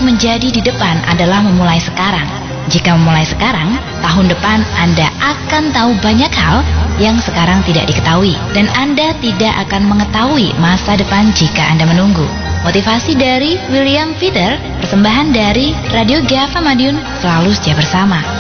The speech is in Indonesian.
menjadi di depan adalah memulai sekarang. Jika memulai sekarang, tahun depan Anda akan tahu banyak hal yang sekarang tidak diketahui, dan Anda tidak akan mengetahui masa depan jika Anda menunggu. Motivasi dari William Peter, persembahan dari Radio Gava Madiun, selalu setia bersama.